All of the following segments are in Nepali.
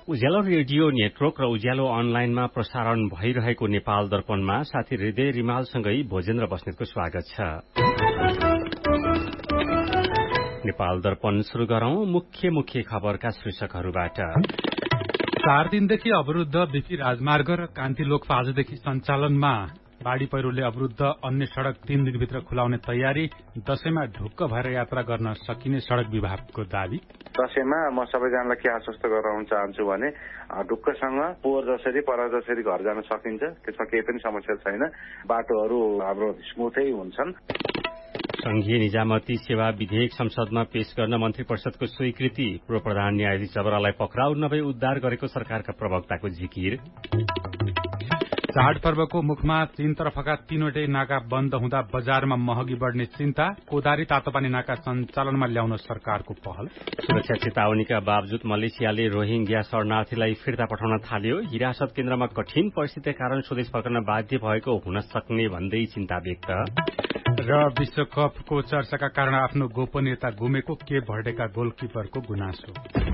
उज्यालो रेडियो नेटवर्क र उज्यालो अनलाइनमा प्रसारण भइरहेको नेपाल दर्पणमा साथी हृदय रिमालसँगै भोजेन्द्र बस्नेतको स्वागत छ। नेपाल दर्पण शुरू गरौं मुख्य खबरका शीर्षकहरूबाट। 4 दिनदेखि अवरुद्ध बीपी राजमार्ग र कान्तिलोक आजदेखि सञ्चालनमा। बाढ़ी पहिरोले अवरुद्ध अन्य सड़क 3 दिनभित्र खुलाउने तयारी। दशैंमा ढुक्क भएर यात्रा गर्न सकिने सड़क विभागको दावी। दशैंमा म सबैजनालाई के आश्वस्त गराउन चाहन्छु भने ढुक्कसँग पोहोर जसरी पर जसरी घर जान सकिन्छ, त्यसमा केही पनि समस्या छैन। बाटोहरू हाम्रो स्मुथै हुन्छन्। संघीय निजामती सेवा विधेयक संसदमा पेश गर्न मन्त्री परिषदको स्वीकृति। पूर्व प्रधान न्यायाधीश जबरालाई पक्राउ नभई उद्धार गरेको सरकारका प्रवक्ताको जिकिर। चाड पर्वको मुखमा 3 तर्फका 3वटै नाका बन्द हुँदा बजारमा महँगी बढ़ने चिन्ता। कोदारी तातोपानी नाका सञ्चालनमा ल्याउन सरकारको पहल। सुरक्षा चेतावनीका बावजुद मलेसियाले रोहिंग्या शरणार्थीलाई फिर्ता पठाउन थाल्यो। हिरासत केन्द्रमा कठिन परिस्थितिका कारण स्वदेश फर्कन बाध्य भएको हुन सक्ने भन्दै चिन्ता व्यक्त। र विश्वकपको चर्चाका कारण आफ्नो गोपनीयता गुमेको केप भर्डेका गोलकिपरको गुनासो।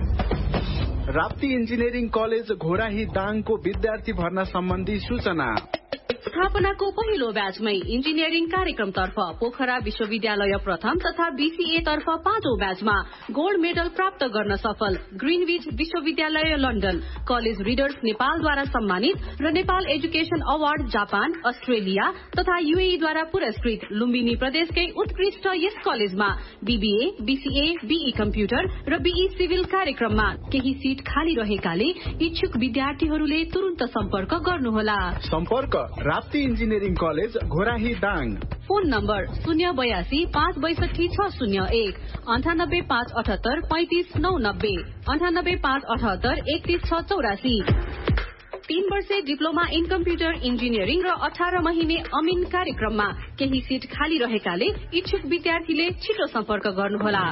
राप्ती इन्जिनियरिङ कलेज घोराही दाङको विद्यार्थी भर्ना सम्बन्धी सूचना। स्थापनाको पहिलो ब्याचमै इन्जिनियरिङ कार्यक्रमतर्फ पोखरा विश्वविद्यालय प्रथम तथा बीसीए तर्फ 5औं ब्याचमा गोल्ड मेडल प्राप्त गर्न सफल ग्रीनविच विश्वविद्यालय लन्डन। कलेज रिडर्स नेपालद्वारा सम्मानित र Nepal education award Japan, Australia तथा यूएईद्वारा पुरस्कृत लुम्बिनी प्रदेशकै उत्कृष्ट यस कलेजमा बीबीए, बीसीए, बीई कम्प्युटर र बीई सिभिल कार्यक्रममा केही सीट खाली रहेकाले इच्छुक विद्यार्थीहरूले तुरन्त सम्पर्क गर्नुहोला। सम्पर्क Rapti engineering college Ghorahi Dang. Phone number 082 562 601 98 578 35 990 98 578 31 684। 3 वर्षे डिप्लोमा इन कम्प्युटर इन्जिनियरिङ र 18 महिने अमिन कार्यक्रममा केही सीट खाली रहेकाले इच्छुक विद्यार्थीले छिटो सम्पर्क गर्नुहोला।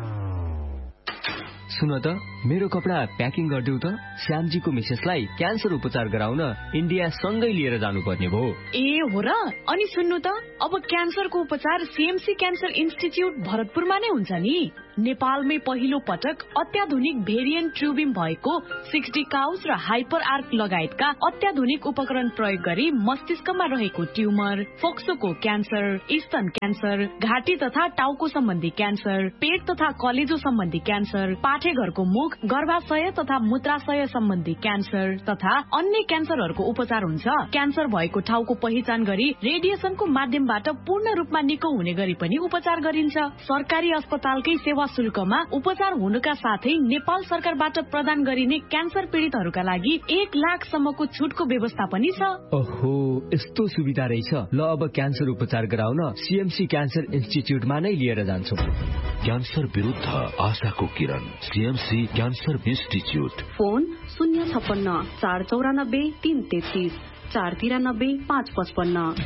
सुन त, मेरो कपडा प्याकिङ गरिदेऊ त। श्यामजीको मिसेसलाई क्यान्सर उपचार गराउन इन्डिया सँगै लिएर जानुपर्ने भयो। ए हो र? अनि सुन्नु त, अब क्यान्सरको उपचार सीएमसी क्यान्सर इन्स्टिच्युट भरतपुरमा नै हुन्छ नि। नेपालमै पहिलो पटक अत्याधुनिक भेरिएन्ट ट्युबिम भएको 60 काउस र हाइपर आर्क लगायतका अत्याधुनिक उपकरण प्रयोग गरी मस्तिष्कमा रहेको ट्युमर, फोक्सोको क्यान्सर, स्तन क्यान्सर, घाँटी तथा टाउको सम्बन्धी क्यान्सर, पेट तथा कलेजो सम्बन्धी क्यान्सर, पाठेघरको मुख, गर्भाशय तथा मूत्राशय सम्बन्धी क्यान्सर तथा अन्य क्यान्सरहरूको उपचार हुन्छ। क्यान्सर भएको ठाउँको पहिचान गरी रेडिएसनको माध्यमबाट पूर्ण रूपमा निको हुने गरी पनि उपचार गरिन्छ। सरकारी अस्पतालकै सेवा शुल्कमा उपचार हुनुका साथै नेपाल सरकारबाट प्रदान गरिने क्यान्सर पीड़ितहरूका लागि 1 लाखसम्मको छुटको व्यवस्था पनि छ। ओहो, यस्तो सुविधा रहेछ। ल, अब क्यान्सर उपचार गराउन सीएमसी क्यान्सर इन्स्टिच्युटमा नै लिएर जान्छौँ। क्यान्सर विरुद्ध आशाको किरण, CMC cancer institute. Phone 056 494 333 493 555।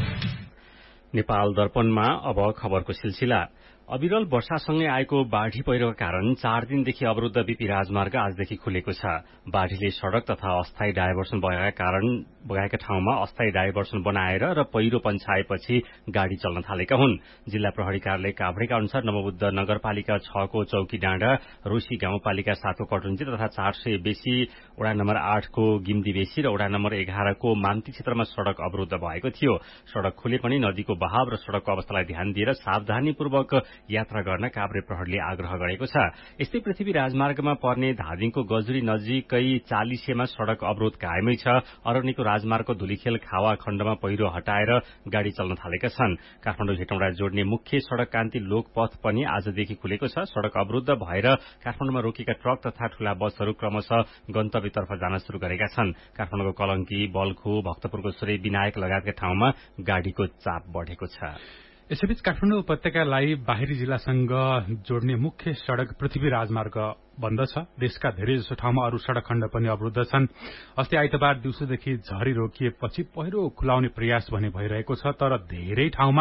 Nepal दर्पणमा अब खबरको सिलसिला। अविरल वर्षासँगै आएको बाढ़ी पहिरोका कारण 4 दिनदेखि अवरुद्ध बीपी राजमार्ग आजदेखि खुलेको छ। बाढ़ीले सड़क तथा अस्थायी डाइभर्सन बगाएका ठाउँमा अस्थायी डाइभर्सन बनाएर र पहिरो पन्छाएपछि गाड़ी चल्न थालेका हुन्। जिल्ला प्रहरी कार्यालय काभ्रेका अनुसार नवबुद्ध नगरपालिका 6 को चौकी डाँडा, रोशी गाउँपालिका 7 को कटुन्जी तथा 400 बेसी, वडा नम्बर 8 को गिम्दी बेसी र वडा नम्बर 11 को मान्ती क्षेत्रमा सड़क अवरुद्ध भएको थियो। सड़क खुले पनि नदीको बहाव र सड़कको अवस्थालाई ध्यान दिएर सावधानीपूर्वक यात्रा गर्न काभ्रे प्रहरीले आग्रह गरेको छ। यस्तै पृथ्वी राजमार्गमा पर्ने धादिङको गजुरी नजिकै चालिसेमा सड़क अवरोध कायमै छ। अरनिको राजमार्गको धुलीखेल खावा खण्डमा पहिरो हटाएर गाड़ी चल्न थालेका छन्। काठमाडौँ हेटौँडा जोड्ने मुख्य सड़क कान्ति लोक पथ पनि आजदेखि खुलेको छ। सड़क अवरुद्ध भएर काठमाडौँमा रोकेका ट्रक तथा ठूला बसहरू क्रमशः गन्तव्यतर्फ जान शुरू गरेका छन्। काठमाडौँको कलंकी, बल्खु, भक्तपुरको सूर्य विनायक लगायतका ठाउँमा गाड़ीको चाप बढ़ेको छ। यसैबीच काठमाडौँ उपत्यकालाई बाहिरी जिल्लासँग जोड्ने मुख्य सड़क पृथ्वी राजमार्ग बन्द छ। देशका धेरैजसो ठाउँमा अरू सड़क खण्ड पनि अवरुद्ध छन्। अस्ति आइतबार दिउँसोदेखि झरी रोकिएपछि पहिरो खुलाउने प्रयास भने भइरहेको छ, तर धेरै ठाउँमा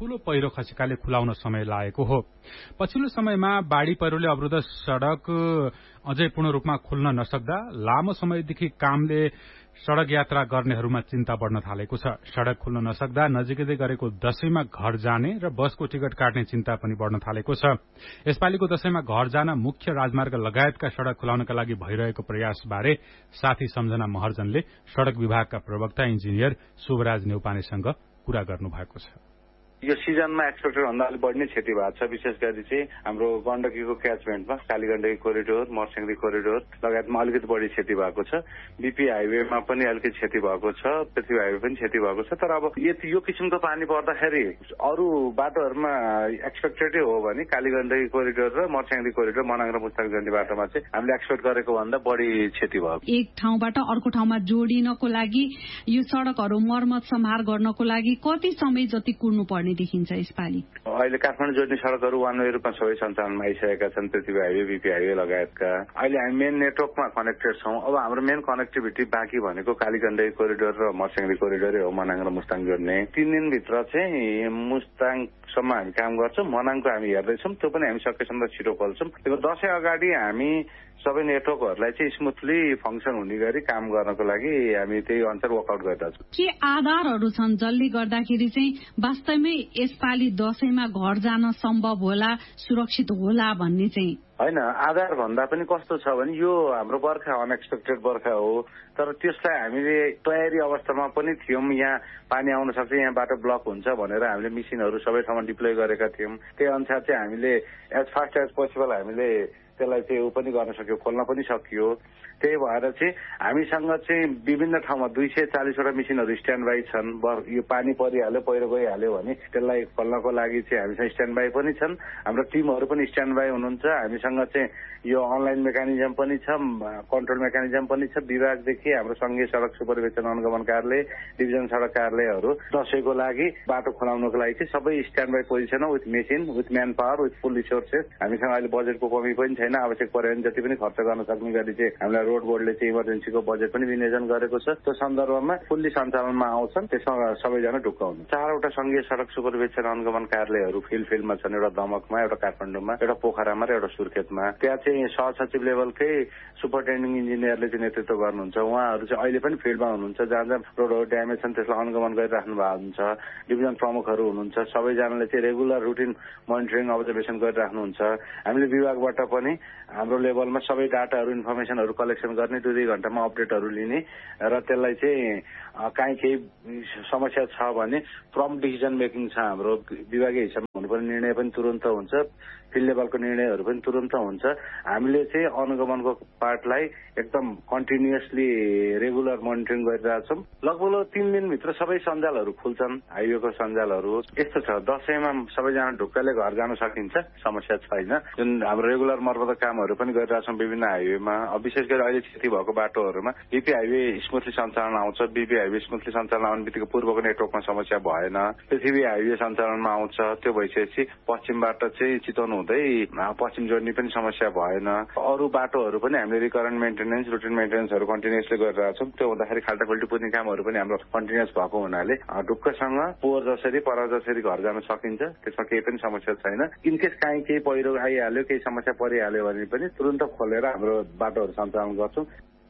ठूलो पहिरो खसेकाले खुलाउन समय लागेको हो। पछिल्लो समयमा बाढ़ी पहिरोले अवरुद्ध सड़क अझै पूर्ण रूपमा खुल्न नसक्दा लामो समयदेखि कामले सड़क यात्रा गर्नेहरूमा चिन्ता बढ़न थालेको छ। सड़क खुल्न नसक्दा नजिकै गरेको दशैंमा घर जाने र बसको टिकट काट्ने चिन्ता पनि बढ़न थालेको छ। यसपालिको दशैंमा घर जान मुख्य राजमार्ग लगायतका सड़क खुलाउनका लागि भइरहेको प्रयासबारे साथी सम्झना महर्जनले सड़क विभागका प्रवक्ता इन्जिनियर शुभराज नेउपानेसँग कुरा गर्नुभएको छ। यो सिजनमा एक्सपेक्टेड भन्दा अलिक बढी नै क्षति भएको छ। विशेष गरी चाहिँ हाम्रो गण्डकीको क्याचमेन्टमा कालीगण्डकी कोरिडोर, मर्स्याङदी कोरिडोर लगायतमा अलिकति बढी क्षति भएको छ। बीपी हाइवेमा पनि अलिकति क्षति भएको छ, पृथ्वी हाइवे पनि क्षति भएको छ। तर अब यो किसिमको पानी पर्दाखेरि अरू बाटोहरूमा एक्सपेक्टेडै हो भने कालीगण्डकी कोरिडोर र मर्स्याङदी कोरिडोर, मनाङ र मुस्ताङ जाने बाटोमा चाहिँ हामीले एक्सपेक्ट गरेको भन्दा बढी क्षति भयो। एक ठाउँबाट अर्को ठाउँमा जोडिनको लागि यो सड़कहरू मर्मत सम्हार गर्नको लागि कति समय जति कुर्नु पर्ने देखिन्छ यसपालि? अहिले काठमाडौँ जोड्ने सड़कहरू वान वे रूपमा सबै सञ्चालनमा आइसकेका छन्। पृथ्वी हाइवे, बीपी हाइवे लगायतका अहिले हामी मेन नेटवर्कमा कनेक्टेड छौं। अब हाम्रो मेन कनेक्टिभिटी बाँकी भनेको कालीगण्डकी कोरिडोर र मर्स्याङदी कोरिडोरै हो, मनाङ र मुस्ताङ जोड्ने। 3 दिनभित्र चाहिँ मुस्ताङसम्म हामी काम गर्छौं, मनाङको हामी हेर्दैछौं, त्यो पनि हामी सकेसम्म छिटो खोल्छौं। त्यो दशैं अगाडि हामी सबै नेटवर्कहरूलाई चाहिँ स्मुथली फंक्सन हुने गरी काम गर्नको लागि हामी त्यही अनुसार वर्कआउट गरिरहेका छौं। के आधारहरू छन् जसले गर्दाखेरि चाहिँ वास्तवमै यसपालि दशैंमा घर जान सम्भव होला, सुरक्षित होला भन्ने चाहिँ? हैन, आधार भन्दा पनि कस्तो छ भने यो हाम्रो बर्खा अनएक्सपेक्टेड बर्खा हो, तर त्यसलाई हामीले तयारी अवस्थामा पनि थियौं। यहाँ पानी आउन सक्छ, यहाँ बाटो ब्लक हुन्छ भनेर हामीले मिसिनहरू सबै ठाउँमा डिप्लोय गरेका थियौं। त्यही अनुसार चाहिँ हामीले एज फास्ट एज पोसिबल हामीले त्यसलाई चाहिँ पनि गर्न सक्यो, खोल्न पनि सकियो। त्यही भएर चाहिँ हामीसँग चाहिँ विभिन्न ठाउँमा 240 वटा मिसिनहरू स्ट्यान्ड बाई छन्। यो पानी परिहाल्यो, पहिरो गइहाल्यो भने त्यसलाई खोल्नको लागि चाहिँ हामीसँग स्ट्यान्ड बाई पनि छन्। हाम्रो टिमहरू पनि स्ट्यान्ड बाई हुनुहुन्छ। हामीसँग चाहिँ यो अनलाइन मेकानिजम पनि छ, कन्ट्रोल मेकानिजम पनि छ। विभागदेखि हाम्रो संघीय सड़क सुपरभिजन अनुगमन कार्यालय, डिभिजन सड़क कार्यालयहरू दशैंको लागि बाटो खोलाउनको लागि चाहिँ सबै स्ट्यान्ड बाई पोजिसनमा with machine, with man power, with full resources. हामीसँग अहिले बजेटको कमी पनि छैन। आवश्यक पऱ्यो भने जति पनि खर्च गर्न सक्ने गरी चाहिँ हामीलाई रोड बोर्डले चाहिँ इमर्जेन्सीको बजेट पनि विनियोजन गरेको छ। त्यो सन्दर्भमा फुल्ली सञ्चालनमा आउँछन्, त्यसमा सबैजना ढुक्क हुनु। 4वटा संघीय सड़क सुपरभिजन अनुगमन कार्यालयहरू फिल्डमा छन्। एउटा दमकमा, एउटा काठमाडौँमा, एउटा पोखरामा र एउटा सुर्खेतमा। त्यहाँ चाहिँ सहसचिव लेभलकै सुपरिन्टेन्डिङ इन्जिनियरले चाहिँ नेतृत्व गर्नुहुन्छ। उहाँहरू चाहिँ अहिले पनि फिल्डमा हुनुहुन्छ। जहाँ जहाँ रोडहरू ड्यामेज छन् त्यसलाई अनुगमन गरिराख्नु भएको हुन्छ। डिभिजन प्रमुखहरू हुनुहुन्छ। सबैजनाले चाहिँ रेगुलर रुटिन मोनिटरिङ अब्जर्भेसन गरिराख्नुहुन्छ। हामीले विभागबाट पनि हाम्रो लेभलमा सबै डाटाहरू, इन्फर्मेसनहरू कलेक्सन गर्ने, 2-2 घण्टामा अपडेटहरू लिने र त्यसलाई चाहिँ काहीँ केही समस्या छ भने प्रम्प्ट डिसिजन मेकिङ छ। हाम्रो विभागीय हिसाबमा हुनुपर्ने निर्णय पनि तुरन्त हुन्छ, फिल्ड लेभलको निर्णयहरू पनि तुरन्त हुन्छ। हामीले चाहिँ अनुगमनको पार्टलाई एकदम कन्टिन्युअसली रेगुलर मोनिटरिङ गरिरहेछौँ। लगभग 3 दिनभित्र सबै सञ्जालहरू खुल्छन्, हाइवेको सञ्जालहरू। यस्तो छ, दशैंमा सबैजना ढुक्कले घर जान सकिन्छ, समस्या छैन। जुन हाम्रो रेगुलर मर्मत कामहरू पनि गरिरहेछौँ विभिन्न हाइवेमा। विशेष गरी अहिले क्षति भएको बाटोहरूमा बीपी हाइवे स्मुथली सञ्चालन आउँछ। बीपी हाइवे स्मुथली सञ्चालन आउने बित्तिकै पूर्वको नेटवर्कमा समस्या भएन। पृथ्वी हाइवे सञ्चालनमा आउँछ। त्यो भइसकेपछि पश्चिमबाट चाहिँ चितवन हुँदै पश्चिम जोड्ने पनि समस्या भएन। अरू बाटोहरू पनि हामीले रिकरेन्ट मेन्टेनेन्स, रुटिन मेन्टेनेन्सहरू कन्टिन्युअसली गरिरहेछौँ। त्यो हुँदाखेरि खाल्टाखुल्टी पुर्ने कामहरू पनि हाम्रो कन्टिन्युअस भएको हुनाले ढुक्कसँग पोहोर जसरी पर जसरी घर जान सकिन्छ। त्यसमा केही पनि समस्या छैन। इनकेस काहीँ केही पहिरो आइहाल्यो, केही समस्या परिहाल्यो भने पनि तुरन्त खोलेर हाम्रो बाटोहरू सञ्चालन गर्छौँ।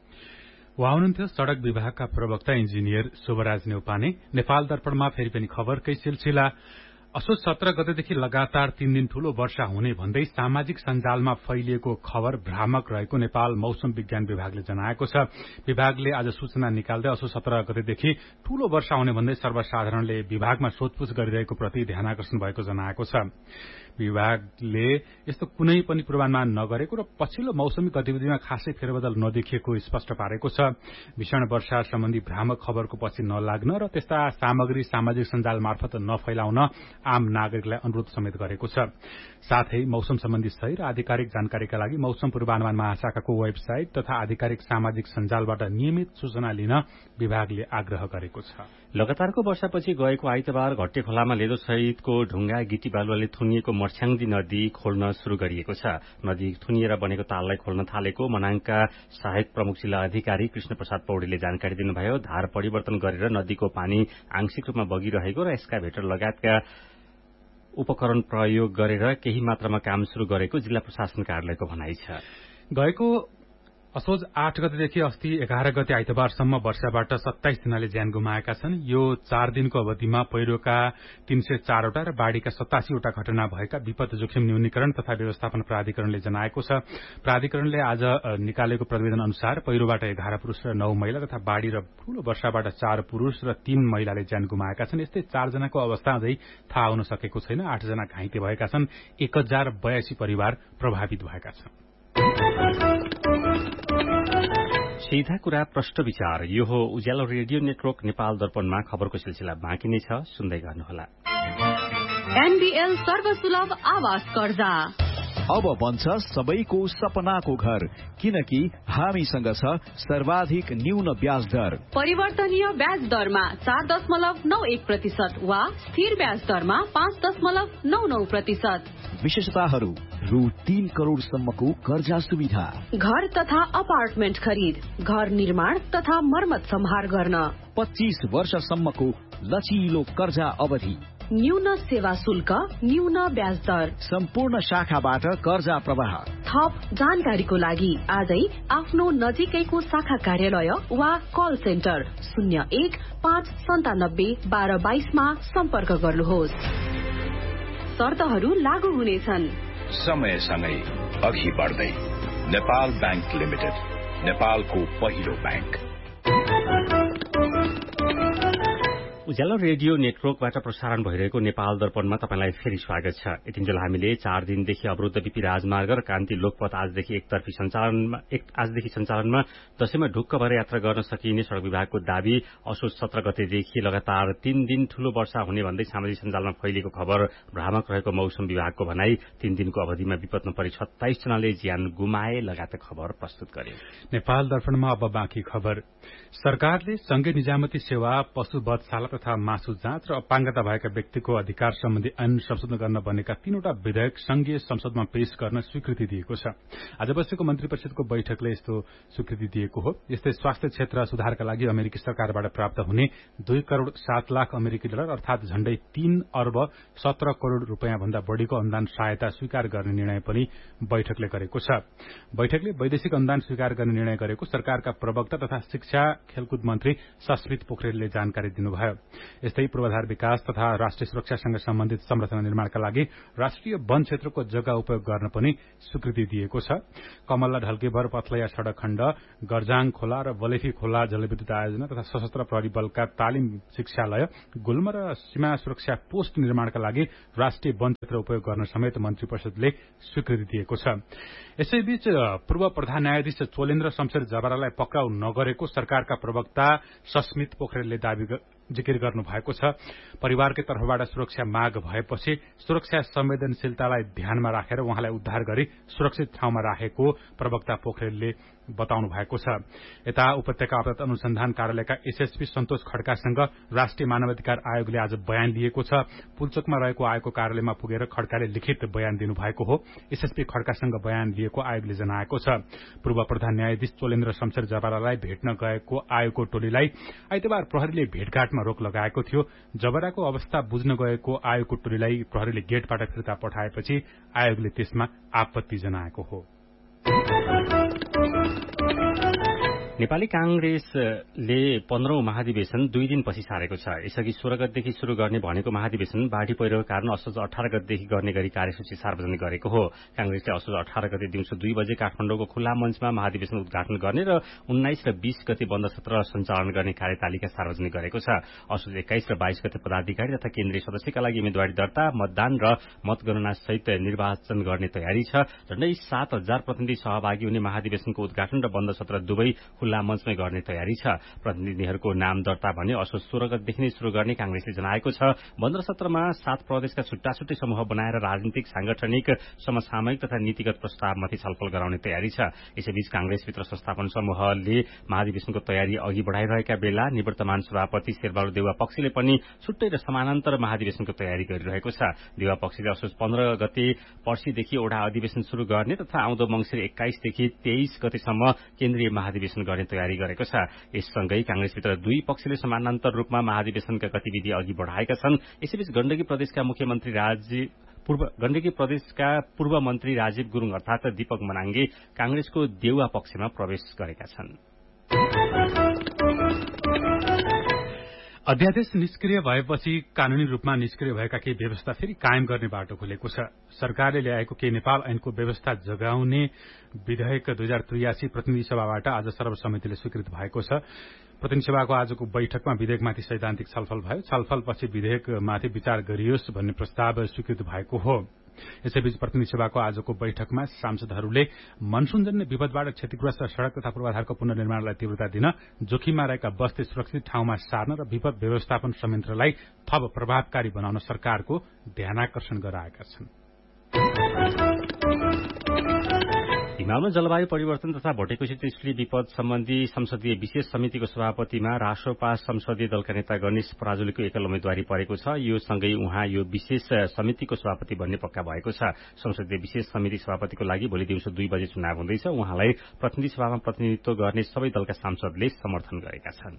उहाँ हुनुहुन्थ्यो सड़क विभागका प्रवक्ता इन्जिनियर शुभराज नेउपाने। नेपाल दर्पणमा फेरि पनि खबरकै सिलसिला। असोज 17 गतेदेखि लगातार 3 दिन ठूलो वर्षा हुने भन्दै सामाजिक सञ्जालमा फैलिएको खबर भ्रामक रहेको नेपाल मौसम विज्ञान विभागले जनाएको छ। विभागले आज सूचना निकाल्दै असोज 17 गतेदेखि ठूलो वर्षा हुने भन्दै सर्वसाधारणले विभागमा सोधपूछ गरिरहेको प्रति ध्यानआकर्षण भएको जनाएको छ। विभागले यस्तो कुनै पनि पूर्वानुमान नगरेको र पछिल्लो मौसमी गतिविधिमा खासै फेरबदल नदेखिएको स्पष्ट पारेको छ। भीषण वर्षा सम्बन्धी भ्रामक खबरको पछि नलाग्न र त्यस्ता सामग्री सामाजिक सञ्जाल मार्फत नफैलाउन आम नागरिकलाई अनुरोध समेत गरेको छ। साथै मौसम सम्बन्धी सही र आधिकारिक जानकारीका लागि मौसम पूर्वानुमान महाशाखाको वेबसाइट तथा आधिकारिक सामाजिक सञ्जालबाट नियमित सूचना लिन विभागले आग्रह गरेको छ। लगातारको वर्षापछि गएको आइतबार घट्टे खोलामा लेदो सहितको ढुङ्गा गिटी बालुवाले थुनिएको मर्स्याङदी नदी खोल्न शुरू गरिएको छ। नदी थुनिएर बनेको ताललाई खोल्न थालेको मनाङका सहायक प्रमुख जिल्ला अधिकारी कृष्ण प्रसाद पौडेलले जानकारी दिनुभयो। धार परिवर्तन गरेर नदीको पानी आंशिक रूपमा बगिरहेको र एस्काभेटर लगायतका उपकरण प्रयोग गरेर केही मात्रामा काम शुरू गरेको जिल्ला प्रशासन कार्यालयको भनाइ छ। गएको असोज 8 गतेदेखि अस्ति 11 गते आइतबारसम्म वर्षाबाट 27 जनाले ज्यान गुमाएका छन्। यो 4 दिनको अवधिमा पहिरोका 304 वटा र बाढ़ीका 87 वटा घटना भएका विपद जोखिम न्यूनीकरण तथा व्यवस्थापन प्राधिकरणले जनाएको छ। प्राधिकरणले आज निकालेको प्रतिवेदन अनुसार पहिरोबाट 11 पुरूष र 9 महिला तथा बाढ़ी र ठूलो वर्षाबाट 4 पुरूष र 3 महिलाले ज्यान गुमाएका छन्। यस्तै 4 जनाको अवस्था अझै थाहा हुन सकेको छैन। 8 जना घाइते भएका छन्। 1082 परिवार प्रभावित भएका छन्। सीधा कुरा प्रश्न विचार। यो हो उज्यालो रेडियो नेटवर्क नेपाल दर्पणमा खबरको सिलसिला बाँकी नै छ, सुन्दै गर्नुहोला। एनबीएल सर्वसुलभ आवास कर्जा अब बन्छ सबैको सपनाको घर, किनकि हामीसँग छ सर्वाधिक न्यून ब्याज दर। परिवर्तनीय ब्याज दरमा 4.91% वा स्थिर ब्याज दरमा 5.99%। विशेषताहरू रु 3 करोड़सम्मको कर्जा सुविधा, घर तथा अपार्टमेन्ट खरिद, घर निर्माण तथा मर्मत सम्हार गर्न, 25 वर्षसम्मको लचिलो कर्जा अवधि, न्यून सेवा शुल्क, न्यून ब्याज दर, सम्पूर्ण शाखाबाट कर्जा प्रवाह। थप जानकारीको लागि आजै आफ्नो नजिकैको शाखा कार्यालय वा कल सेन्टर 01-597-1222 मा सम्पर्क गर्नुहोस्। शर्तहरू लागू हुनेछन्। समयसँगै अघि बढ्दै नेपाल बैंक लिमिटेड, नेपालको पहिलो बैंक। उज्यालो रेडियो नेटवर्कबाट प्रसारण भइरहेको नेपाल दर्पणमा तपाईलाई फेरि स्वागत छ। यतिन्जेल हामीले 4 दिनदेखि अवरुद्ध बीपी राजमार्ग र कान्ति लोकपथ आजदेखि एकतर्फी सञ्चालनमा दशैंमा ढुक्क भएर यात्रा गर्न सकिने सड़क विभागको दावी। असोज 17 गतेदेखि लगातार 3 दिन ठूलो वर्षा हुने भन्दै सामाजिक सञ्जालमा फैलिएको खबर भ्रामक रहेको मौसम विभागको भनाई। 3 दिनको अवधिमा विपदमा परि 27 जनाले ज्यान गुमाए लगायत खबर प्रस्तुत गरे। नेपाल दर्पणमा अब बाँकी खबर। सरकारले संघीय निजामती सेवा, पशु वधशाला तथा मासु जाँच र अपाङ्गता भएका व्यक्तिको अधिकार सम्बन्धी ऐन संशोधन गर्न बनेका 3वटा विधेयक संघीय संसदमा पेश गर्न स्वीकृति दिएको छ। आज बसेको मन्त्री परिषदको बैठकले यस्तो स्वीकृति दिएको हो। यस्तै स्वास्थ्य क्षेत्र सुधारका लागि अमेरिकी सरकारबाट प्राप्त हुने 2 करोड़ 7 लाख अमेरिकी डलर अर्थात झण्डै 3 अर्ब 17 करोड़ रूपियाँ भन्दा बढ़ीको अनुदान सहायता स्वीकार गर्ने निर्णय पनि बैठकले गरेको छ। बैठकले वैदेशिक अनुदान स्वीकार गर्ने निर्णय गरेको सरकारका प्रवक्ता तथा शिक्षा खेलकुद मन्त्री सस्मित पोखरेलले जानकारी दिनुभयो। यस्तै पूर्वाधार विकास तथा राष्ट्रिय सुरक्षासँग सम्बन्धित संरचना निर्माणका लागि राष्ट्रिय वन क्षेत्रको जग्गा उपयोग गर्न पनि स्वीकृति दिएको छ। कमल्ला ढल्केभर पथलैया सड़क खण्ड, गर्जाङ खोला र बलेफी खोला जलविद्युत आयोजना तथा सशस्त्र प्रहरी बलका तालिम शिक्षालय, गुल्म र सीमा सुरक्षा पोस्ट निर्माणका लागि राष्ट्रिय वन क्षेत्र उपयोग गर्न समेत मन्त्री परिषदले स्वीकृति दिएको छ। यसैबीच पूर्व प्रधान न्यायाधीश चोलेन्द्र शमशेर जबरालाई पक्राउ नगरेको सरकारका प्रवक्ता सस्मित पोखरेलले जिकिर गर्नु भएको छ। परिवारकै तर्फबाट सुरक्षा माग भएपछि सुरक्षा संवेदनशीलतालाई ध्यानमा राखेर उहाँलाई उद्धार गरी सुरक्षित ठाउँमा राखेको प्रवक्ता पोखरेलले बताउनु भएको छ। यता उपत्यका अपराध अनुसन्धान कार्यालयका एसएसपी सन्तोष खड्कासँग राष्ट्रिय मानवाधिकार आयोगले आज बयान लिएको छ। पुल्चोकमा रहेको आयोगको कार्यालयमा पुगेर खड्काले लिखित बयान दिनुभएको हो। एसएसपी खड्कासँग बयान लिएको आयोगले जनाएको छ। पूर्व प्रधान न्यायाधीश चोलेन्द्र शमशेर जबरालाई भेट्न गएको आयोगको टोलीलाई आइतबार प्रहरीले भेटघाटमा रोक लगाएको थियो। जबराको अवस्था बुझ्न गएको आयोगको टोलीलाई प्रहरीले गेटबाट फिर्ता पठाएपछि आयोगले त्यसमा आपत्ति जनाएको हो। नेपाली कांग्रेसले 15औं महाधिवेशन 2 दिनपछि सारेको छ। यसअघि 16 गतेदेखि शुरू गर्ने भनेको महाधिवेशन बाढ़ी पहिरोको कारण असोज 18 गतेदेखि गर्ने गरी कार्यसूची सार्वजनिक गरेको हो। कांग्रेसले असोज 18 गते दिउँसो 2 बजे काठमाडौँको खुल्ला मञ्चमा महाधिवेशन उद्घाटन गर्ने र 19 र 20 गते बन्द सत्र सञ्चालन गर्ने कार्यतालिका सार्वजनिक गरेको छ। असोज 21 र 22 गते पदाधिकारी तथा केन्द्रीय सदस्यका लागि उम्मेदवारी दर्ता, मतदान र मतगणना सहित निर्वाचन गर्ने तयारी छ। झण्डै 7000 प्रतिनिधि सहभागी हुने महाधिवेशनको उद्घाटन र बन्द सत्र दुवै खुल्ला मञ्चमै गर्ने तयारी छ। प्रतिनिधिहरूको नाम दर्ता भने असोज 16 गतेदेखि नै शुरू गर्ने कांग्रेसले जनाएको छ। बन्द सत्रमा 7 प्रदेशका छुट्टा-छुट्टै समूह बनाएर राजनीतिक, सांगठनिक, समसामयिक तथा नीतिगत प्रस्तावमाथि छलफल गराउने तयारी छ। यसैबीच कांग्रेसभित्र संस्थापन समूहले महाधिवेशनको तयारी अघि बढ़ाइरहेका बेला निवर्तमान सभापति शेरबहादुर देउवा पक्षले पनि छुट्टै र समानान्तर महाधिवेशनको तयारी गरिरहेको छ। देउवा पक्षले असोज 15 गते पर्सिदेखि ओडा अधिवेशन शुरू गर्ने तथा आउँदो मंसिर 21 देखि 23 गतेसम्म केन्द्रीय महाधिवेशन गर्ने गर्ने तयारी गरेको छ। यससँगै कांग्रेसभित्र दुई पक्षले समानान्तर रूपमा महाधिवेशनका गतिविधि अघि बढ़ाएका छन्। यसैबीच गण्डकी प्रदेशका पूर्व मन्त्री राजीव गुरुङ अर्थात दीपक मनाङ्गे कांग्रेसको देउवा पक्षमा प्रवेश गरेका छन्। अध्यादेश निष्क्रिय भएपछि कानूनी रूपमा निष्क्रिय भएका केही व्यवस्था फेरि कायम गर्ने बाटो खुलेको छ। सरकारले ल्याएको केही नेपाल ऐनको व्यवस्था जगाउने विधेयक 2083 प्रतिनिधि सभाबाट आज सर्वसम्मतिले स्वीकृत भएको छ। प्रतिनिधि सभाको आजको बैठकमा विधेयकमाथि सैद्धान्तिक छलफल भयो। छलफलपछि विधेयकमाथि विचार गरियोस् भन्ने प्रस्ताव स्वीकृत भएको हो। यसैबीच प्रतिनिधि सभाको आजको बैठकमा सांसदहरूले मनसूनजन्य विपदबाट क्षतिग्रस्त सड़क तथा पूर्वाधारको पुनर्निर्माणलाई तीव्रता दिन, जोखिममा रहेका बस्ती सुरक्षित ठाउँमा सार्न र विपद व्यवस्थापन संयन्त्रलाई थप प्रभावकारी बनाउन सरकारको ध्यानाकर्षण गराएका छन्। हिमालमा जलवायु परिवर्तन तथा भोटेकोशी त्रिशुली विपद सम्बन्धी संसदीय विशेष समितिको सभापतिमा रासोपा संसदीय दलका नेता गणेश पराजुलीको एकल उम्मेद्वारी परेको छ। यो सँगै उहाँ यो विशेष समितिको सभापति बन्ने पक्का भएको छ। संसदीय विशेष समिति सभापतिको लागि भोलि दिउँसो 2 बजे चुनाव हुँदैछ। उहाँलाई प्रतिनिधि सभामा प्रतिनिधित्व गर्ने सबै दलका सांसदले समर्थन गरेका छन्।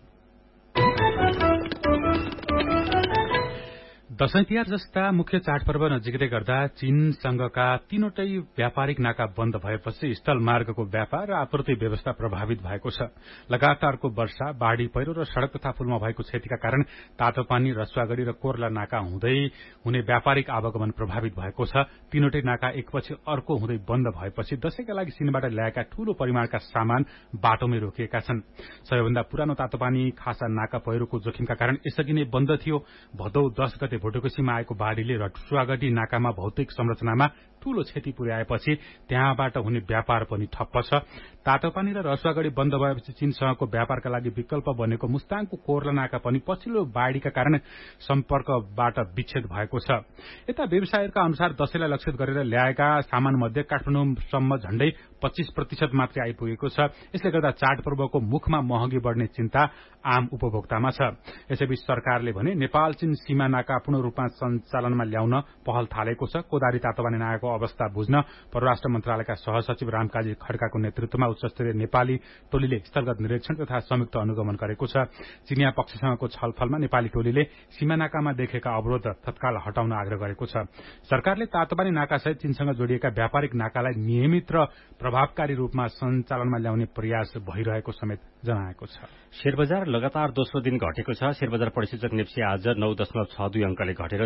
दशैं तिहार जस्ता मुख्य चाडपर्व नजिकै गर्दा चीनसँगका 3वटै व्यापारिक नाका बन्द भएपछि स्थल मार्गको व्यापार र आपूर्ति व्यवस्था प्रभावित भएको छ। लगातारको वर्षा, बाढ़ी पहिरो र सड़क तथा पुलमा भएको क्षतिका कारण तातोपानी, रसुवागढ़ी र कोर्ला नाका हुँदै हुने व्यापारिक आवागमन प्रभावित भएको छ। 3वटै नाका एकपछि अर्को हुँदै बन्द भएपछि दशैंका लागि चीनबाट ल्याएका ठूलो परिमाणका सामान बाटोमै रोकिएका छन्। सबैभन्दा पुरानो तातोपानी खासा नाका पहिरोको जोखिमका कारण यसअघि नै बन्द थियो। भदौ 10 गते भोटेकोशीमा आएको बाढ़ीले रसुवागढ़ी नाकामा भौतिक संरचनामा ठूलो क्षति पुर्याएपछि त्यहाँबाट हुने व्यापार पनि ठप्प छ। तातोपानी र रसुवागढ़ी बन्द भएपछि चीनसँगको व्यापारका लागि विकल्प बनेको मुस्ताङको कोर्ला नाका पनि पछिल्लो बाढ़ीका कारण सम्पर्कबाट विच्छेद भएको छ। यता व्यवसायीहरूका अनुसार दशैंलाई लक्षित गरेर ल्याएका सामान मध्ये काठमाडौँसम्म झण्डै 25% मात्रै आइपुगेको छ। यसले गर्दा चाडपर्वको मुखमा महँगी बढ्ने चिन्ता आम उपभोक्तामा छ। यसैबीच सरकारले भने नेपाल चीन सीमा नाका पूर्ण रूपमा सञ्चालनमा ल्याउन पहल थालेको छ। कोदारी तातोपानी नाकाको अवस्था बुझ्न परराष्ट्र मन्त्रालयका सहसचिव रामकाजी खड्काको नेतृत्वमा उच्चस्तरीय नेपाली टोलीले स्थलगत निरीक्षण तथा संयुक्त अनुगमन गरेको छ। चिनिया पक्षसँगको छलफलमा नेपाली टोलीले सीमा नाकामा देखेका अवरोध तत्काल हटाउन आग्रह गरेको छ। सरकारले तातोपानी नाकासहित चीनसँग जोडिएका व्यापारिक नाकालाई नियमित र प्रभावकारी रूपमा सञ्चालनमा ल्याउने प्रयास भइरहेको समेत जनाएको छ। शेयरबजार लगातार दोस्रो दिन घटेको छ। शेयरबजार परिसूचक नेप्सी आज 9.62 अंकले घटेर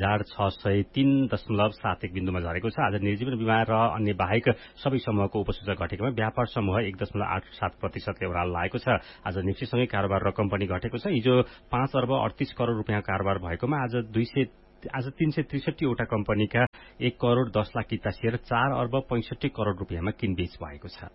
2603.71 बिन्दुमा झरेको छ। आज निर्जीवन बीमा र अन्य बाहेक सबै समूहको उपसूचक घटेकोमा व्यापार समूह 1.87% ओह्रालो लागेको छ। आज नेप्सीसँगै कारोबार रकम पनि घटेको छ। हिजो 5 अर्ब 38 करोड़ रुपियाँ कारोबार भएकोमा आज 363 वटा कम्पनीका 1 करोड़ 10 लाख किता शेयर 4 अर्ब 65 करोड़ रुपियाँमा किनबेच भएको छ।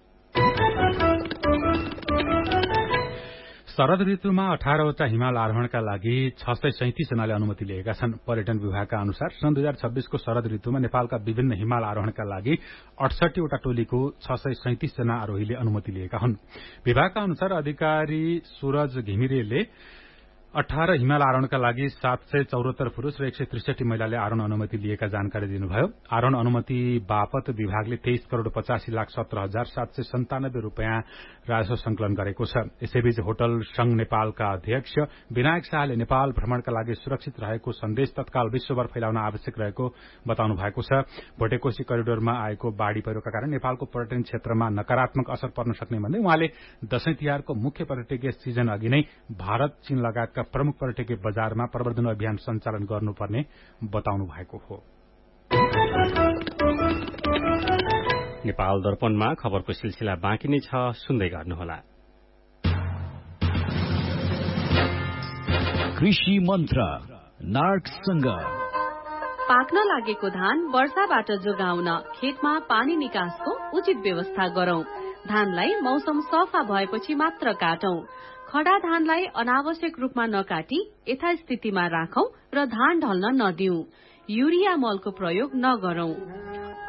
शरद ऋतुमा 18 वटा हिमाल आरोहणका लागि 637 जनाले अनुमति लिएका छन्। पर्यटन विभागका अनुसार सन् 2026 को शरद ऋतुमा नेपालका विभिन्न हिमाल आरोहणका लागि 68 वटा टोलीको 637 जना आरोहीले अनुमति लिएका हुन्। विभागका अनुसार अधिकारी सूरज घिमिरेले 18 हिमाल आरोहणका लागि 774 पुरूष र 163 महिलाले आरोहण अनुमति लिएका जानकारी दिनुभयो। आरोहण अनुमति बापत विभागले 23 करोड़ 85,17,797 रुपियाँ राजस्व संकलन गरेको छ। यसैबीच होटल संघ नेपालका अध्यक्ष विनायक शाहले नेपाल भ्रमणका लागि सुरक्षित रहेको सन्देश तत्काल विश्वभर फैलाउन आवश्यक रहेको बताउनु भएको छ। भोटेकोशी करिडोरमा आएको बाढ़ी पहिरोका कारण नेपालको पर्यटन क्षेत्रमा नकारात्मक असर पर्न सक्ने भन्दै उहाँले दशैं तिहारको मुख्य पर्यटकीय सिजन अघि नै भारत, चीन लगायतका प्रमुख पर्यटकीय बजारमा प्रवर्धन अभियान सञ्चालन गर्नुपर्ने बताउनु भएको हो। नेपाल दर्पणमा खबरको सिलसिला बाँकी नै छ, सुन्दै गर्नुहोला। कृषि मन्त्र नार्कसँग पाक्न लागेको धान वर्षाबाट जोगाउन खेतमा पानी निकासको उचित व्यवस्था गरौं। धानलाई मौसम सफा भएपछि मात्र काटौं। खडा धानलाई अनावश्यक रूपमा नकाटी यथास्थितिमा राखौं र धान ढल्न नदिऊ। युरिया मलको प्रयोग नगरौं।